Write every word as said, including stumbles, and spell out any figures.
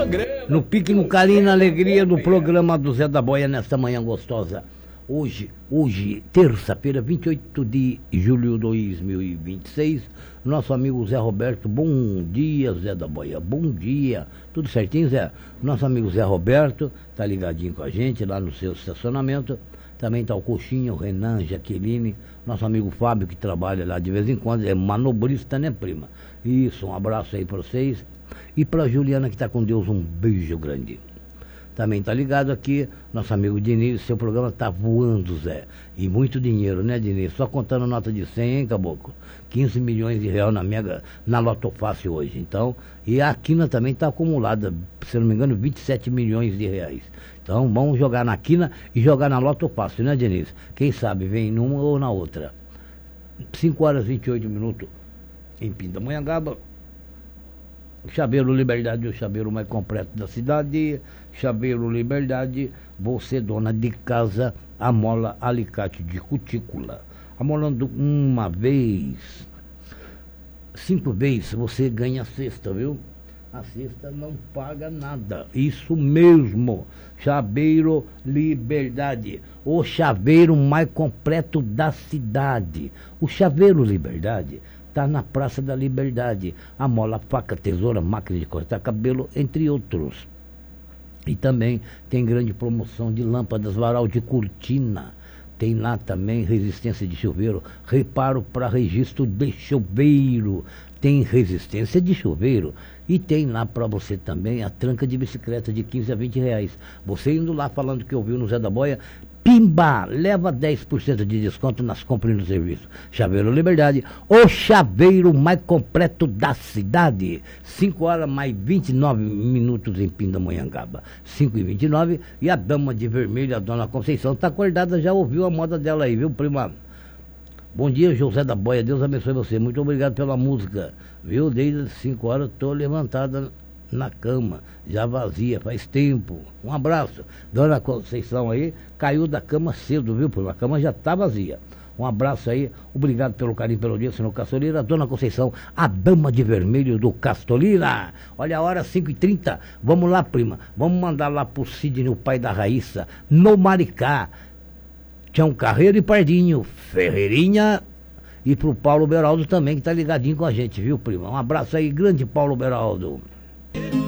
No pique, no carinho, na alegria do programa do Zé da Boia nesta manhã gostosa. Hoje, hoje, terça-feira, vinte e oito de julho de dois mil e vinte e seis, nosso amigo Zé Roberto, bom dia, Zé da Boia, bom dia, tudo certinho, Zé? Nosso amigo Zé Roberto tá ligadinho com a gente lá no seu estacionamento, também tá o Coxinha, o Renan, Jaqueline, nosso amigo Fábio, que trabalha lá de vez em quando, é manobrista, né, prima? Isso, um abraço aí pra vocês, e pra Juliana, que tá com Deus, um beijo grande. Também tá ligado aqui, nosso amigo Diniz, seu programa tá voando, Zé. E muito dinheiro, né, Diniz? Só contando nota de cem, hein, caboclo? quinze milhões de reais na mega, na Loto Fácil hoje. Então, e a Quina também tá acumulada, se não me engano, vinte e sete milhões de reais. Então, vamos jogar na Quina e jogar na Loto Fácil, né, Diniz? Quem sabe vem numa ou na outra. cinco horas e vinte e oito minutos em Pindamonhangaba. Chaveiro Liberdade, o chaveiro mais completo da cidade. Chaveiro Liberdade, você dona de casa, amola alicate de cutícula. Amolando uma vez, cinco vezes, você ganha a cesta, viu? A cesta não paga nada. Isso mesmo. Chaveiro Liberdade, o chaveiro mais completo da cidade. O Chaveiro Liberdade está na Praça da Liberdade. Amola, faca, tesoura, máquina de cortar cabelo, entre outros. E também tem grande promoção de lâmpadas varal de cortina. Tem lá também resistência de chuveiro, reparo para registro de chuveiro. Tem resistência de chuveiro e tem lá para você também a tranca de bicicleta de quinze a vinte reais. Você indo lá falando que ouviu no Zé da Boia, pimba, leva dez por cento de desconto nas compras e no serviço. Chaveiro Liberdade, o chaveiro mais completo da cidade. cinco horas mais vinte e nove minutos em Pindamonhangaba. cinco e vinte e nove, e a dama de vermelho, a dona Conceição, está acordada, já ouviu a moda dela aí, viu, prima? Bom dia, José da Boia, Deus abençoe você. Muito obrigado pela música, viu? Desde as cinco horas estou levantada na cama, já vazia, faz tempo. Um abraço. Dona Conceição aí, caiu da cama cedo, viu? Porque a cama já está vazia. Um abraço aí, obrigado pelo carinho, pelo dia, senhor Castolira. Dona Conceição, a dama de vermelho do Castolira. Olha a hora, cinco e trinta. Vamos lá, prima. Vamos mandar lá pro Sidney, o pai da Raíssa, no Maricá. Tião Carreiro e Pardinho, Ferreirinha, e pro Paulo Beraldo também, que tá ligadinho com a gente, viu, prima? Um abraço aí, grande Paulo Beraldo.